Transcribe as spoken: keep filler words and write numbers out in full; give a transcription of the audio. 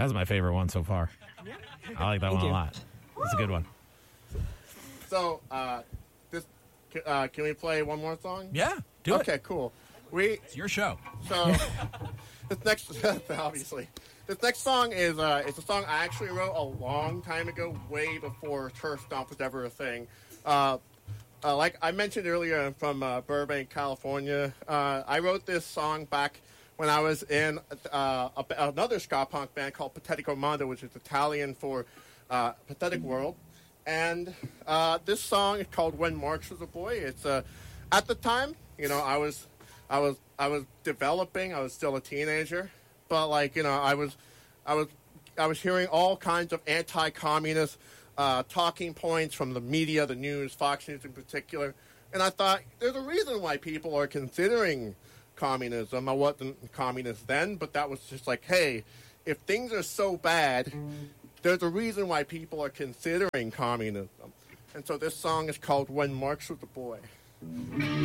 That's my favorite one so far. I like that Thank one you. a lot. It's a good one. So, uh, this, uh, can we play one more song? Yeah, do okay, it. cool. We It's your show. so this next obviously this next song is uh, it's a song I actually wrote a long time ago, way before Turf Stomp was ever a thing. Uh, uh, like I mentioned earlier, I'm from uh, Burbank, California. Uh, I wrote this song back when I was in uh, a, another ska punk band called Patetico Mondo, which is Italian for uh, Pathetic World. And uh, this song is called "When Marx Was a Boy." It's uh, at the time, you know, I was, I was, I was developing. I was still a teenager, but like you know, I was, I was, I was hearing all kinds of anti-communist uh, talking points from the media, the news, Fox News in particular, and I thought there's a reason why people are considering communism. I wasn't communist then, but that was just like, hey, if things are so bad. There's a reason why people are considering communism. And so this song is called "When Marx Was a Boy."